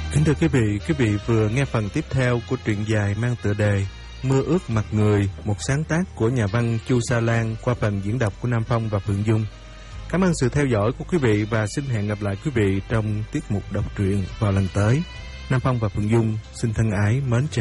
Kính thưa quý vị vừa nghe phần tiếp theo của truyện dài mang tựa đề Mưa ướt mặt người, một sáng tác của nhà văn Chu Sa Lan qua phần diễn đọc của Nam Phong và Phượng Dung. Cảm ơn sự theo dõi của quý vị và xin hẹn gặp lại quý vị trong tiết mục đọc truyện vào lần tới. Nam Phong và Phượng Dung xin thân ái mến chào.